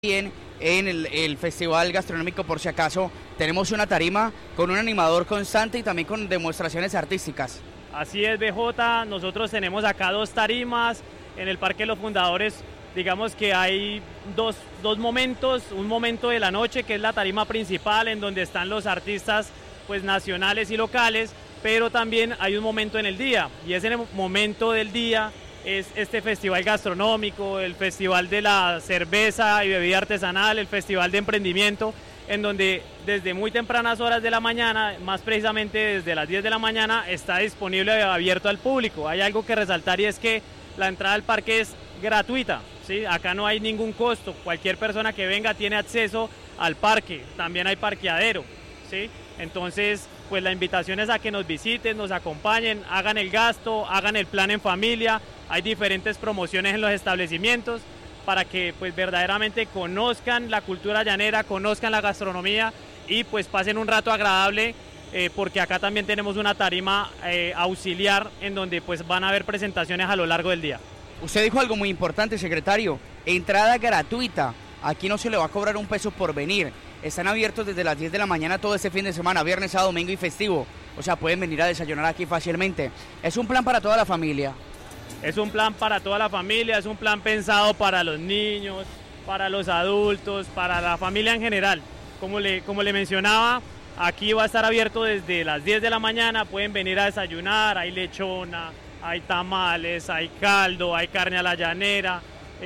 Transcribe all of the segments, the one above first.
Bien, en el Festival Gastronómico, por si acaso, tenemos una tarima con un animador constante y también con demostraciones artísticas. Así es, BJ, nosotros tenemos acá dos tarimas. En el Parque de los Fundadores, digamos que hay dos momentos, un momento de la noche que es la tarima principal en donde están los artistas pues nacionales y locales, pero también hay un momento en el día, y ese momento del día es este festival gastronómico, el festival de la cerveza y bebida artesanal, el festival de emprendimiento, en donde desde muy tempranas horas de la mañana, más precisamente desde las 10 de la mañana, está disponible, abierto al público. Hay algo que resaltar y es que la entrada al parque es gratuita, ¿sí? Acá no hay ningún costo, cualquier persona que venga tiene acceso al parque, también hay parqueadero, ¿sí? Entonces, pues la invitación es a que nos visiten, nos acompañen, hagan el gasto, hagan el plan en familia. Hay diferentes promociones en los establecimientos para que pues verdaderamente conozcan la cultura llanera, conozcan la gastronomía y pues pasen un rato agradable, porque acá también tenemos una tarima auxiliar en donde pues van a haber presentaciones a lo largo del día. Usted dijo algo muy importante, secretario, entrada gratuita, aquí no se le va a cobrar un peso por venir. Están abiertos desde las 10 de la mañana todo este fin de semana, viernes, sábado, domingo y festivo. O sea, pueden venir a desayunar aquí fácilmente. Es un plan para toda la familia. Es un plan para toda la familia, es un plan pensado para los niños, para los adultos, para la familia en general. Como le mencionaba, aquí va a estar abierto desde las 10 de la mañana, pueden venir a desayunar, hay lechona, hay tamales, hay caldo, hay carne a la llanera,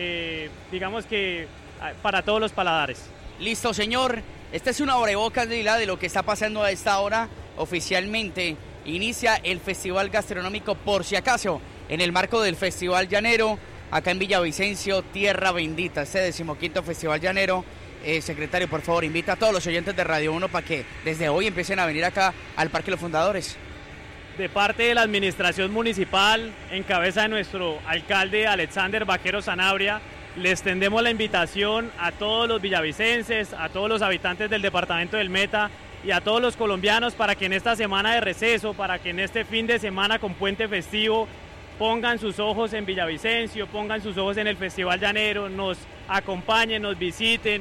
digamos que para todos los paladares. Listo, señor. Esta es una abrebocas de lo que está pasando a esta hora. Oficialmente inicia el Festival Gastronómico, por si acaso, en el marco del Festival Llanero, acá en Villavicencio, Tierra Bendita, este 15º Festival Llanero. Secretario, por favor, invita a todos los oyentes de Radio 1 para que desde hoy empiecen a venir acá al Parque de los Fundadores. De parte de la administración municipal, en cabeza de nuestro alcalde Alexander Vaquero Sanabria, le extendemos la invitación a todos los villavicenses, a todos los habitantes del departamento del Meta y a todos los colombianos para que en esta semana de receso, para que en este fin de semana con puente festivo, pongan sus ojos en Villavicencio, pongan sus ojos en el Festival Llanero, nos acompañen, nos visiten,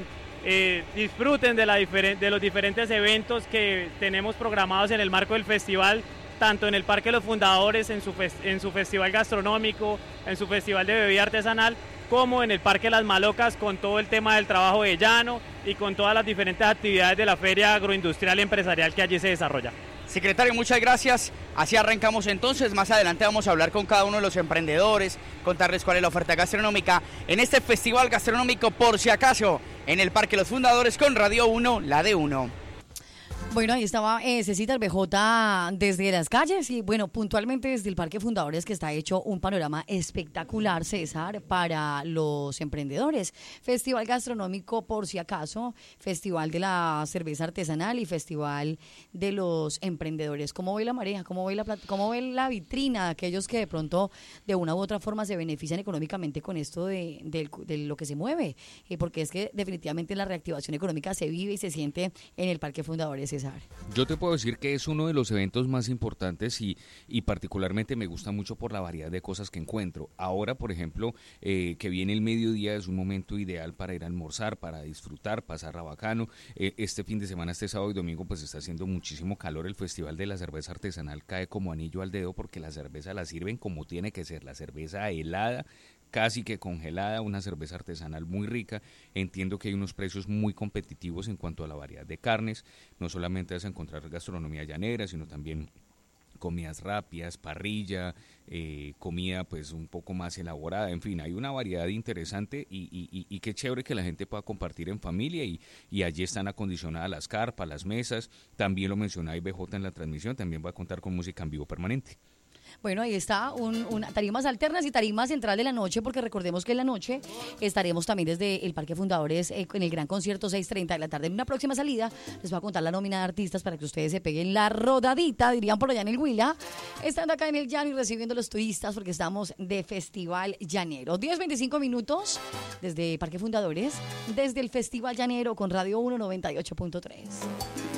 disfruten de los diferentes eventos que tenemos programados en el marco del festival, tanto en el Parque de los Fundadores, en su festival gastronómico, en su festival de bebida artesanal, como en el Parque Las Malocas con todo el tema del trabajo de llano y con todas las diferentes actividades de la Feria Agroindustrial y Empresarial que allí se desarrolla. Secretario, muchas gracias. Así arrancamos entonces. Más adelante vamos a hablar con cada uno de los emprendedores, contarles cuál es la oferta gastronómica en este Festival Gastronómico, por si acaso, en el Parque Los Fundadores con Radio 1, la de 1. Bueno, ahí estaba Cecita el BJ desde las calles y bueno, puntualmente desde el Parque Fundadores, que está hecho un panorama espectacular, César, para los emprendedores. Festival gastronómico, por si acaso, Festival de la cerveza artesanal y Festival de los emprendedores. ¿Cómo ve la mareja? ¿Cómo ve la vitrina de aquellos que de pronto de una u otra forma se benefician económicamente con esto de lo que se mueve? Porque es que definitivamente la reactivación económica se vive y se siente en el Parque Fundadores, César. Yo te puedo decir que es uno de los eventos más importantes y particularmente me gusta mucho por la variedad de cosas que encuentro. Ahora, por ejemplo, que viene el mediodía, es un momento ideal para ir a almorzar, para disfrutar, pasarla bacano. Este fin de semana, este sábado y domingo, pues está haciendo muchísimo calor. El Festival de la Cerveza Artesanal cae como anillo al dedo porque la cerveza la sirven como tiene que ser, la cerveza helada, casi que congelada, una cerveza artesanal muy rica. Entiendo que hay unos precios muy competitivos en cuanto a la variedad de carnes. No solamente vas a encontrar gastronomía llanera, sino también comidas rápidas, parrilla, comida pues un poco más elaborada. En fin, hay una variedad interesante y qué chévere que la gente pueda compartir en familia y allí están acondicionadas las carpas, las mesas. También lo mencionaba IBJ en la transmisión, también va a contar con música en vivo permanente. Bueno, ahí está tarimas alternas y tarima central de la noche, porque recordemos que en la noche estaremos también desde el Parque Fundadores en el gran concierto 6:30 de la tarde. En una próxima salida les voy a contar la nómina de artistas para que ustedes se peguen la rodadita, dirían por allá en el Huila, estando acá en el llano y recibiendo a los turistas porque estamos de Festival Llanero. 10:25 minutos desde Parque Fundadores, desde el Festival Llanero con Radio 1 98.3.